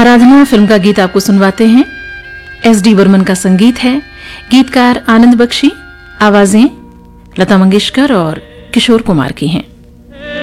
आराधना film का गीत आपको सुनवाते हैं। एस.डी. बर्मन का संगीत है, गीतकार आनंद बख्शी, आवाजें लता मंगेशकर और किशोर कुमार की हैं।